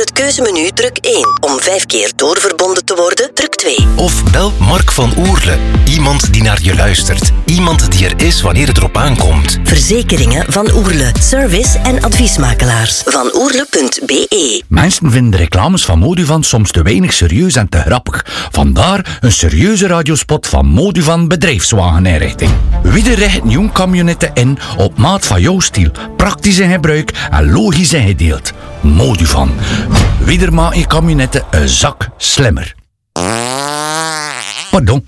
het keuzemenu druk 1. Om 5 keer doorverbonden te worden, druk 2. Of bel Mark van Oerle. Iemand die naar je luistert. Iemand die er is wanneer het erop aankomt. Verzekeringen Van Oerle. Service en adviesmakelaars. Vanoerle.be. Mensen vinden reclames van Moduvan soms te weinig serieus en te grappig. Vandaar een serieuze radiospot van Moduvan Bedrijfswageninrichting. Wie richt jong camionetten in op maat van jouw stijl. Praktisch in gebruik en logisch ingedeeld. Moduvan. Wie maakt je camionetten een zak slimmer. Pardon.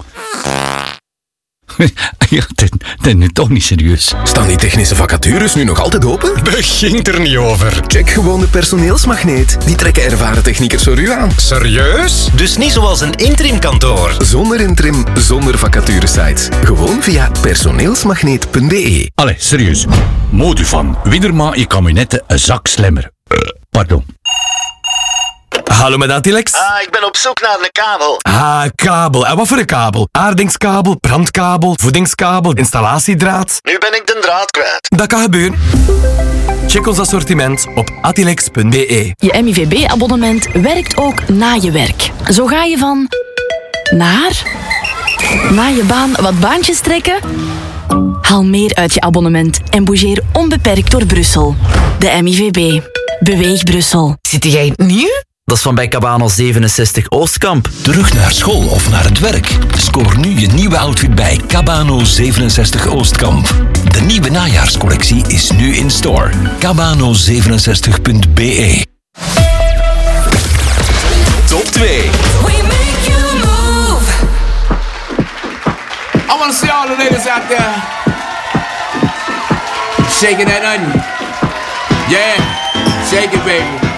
Ja, dat is nu toch niet serieus. Staan die technische vacatures nu nog altijd open? Begint er niet over. Check gewoon de personeelsmagneet. Die trekken ervaren techniekers voor u aan. Serieus? Dus niet zoals een interimkantoor. Zonder interim, zonder vacaturesites. Gewoon via personeelsmagneet.be. Allee, serieus. Moduvan. Wie maakt je camionetten een zak slimmer. Pardon. Hallo met Atilex. Ik ben op zoek naar een kabel. Kabel. En wat voor een kabel? Aardingskabel, brandkabel, voedingskabel, installatiedraad. Nu ben ik de draad kwijt. Dat kan gebeuren. Check ons assortiment op atilex.be. Je MIVB-abonnement werkt ook na je werk. Zo ga je van... naar... na je baan wat baantjes trekken... Haal meer uit je abonnement en bougeer onbeperkt door Brussel. De MIVB. Beweeg Brussel. Zit jij het nieuw? Dat is van bij Cabano 67 Oostkamp. Terug naar school of naar het werk? Scoor nu je nieuwe outfit bij Cabano 67 Oostkamp. De nieuwe najaarscollectie is nu in store. Cabano67.be. Top 2. I want to see all the ladies out there shaking that onion. Yeah, shake it, baby.